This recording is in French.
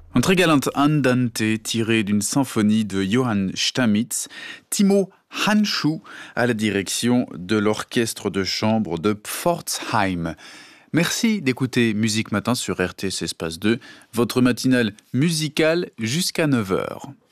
Un très galant andante tiré d'une symphonie de Johann Stamitz, Timo Handschuh à la direction de l'orchestre de chambre de Pforzheim. Merci d'écouter Musique Matin sur RTS Espace 2, votre matinale musicale jusqu'à 9h.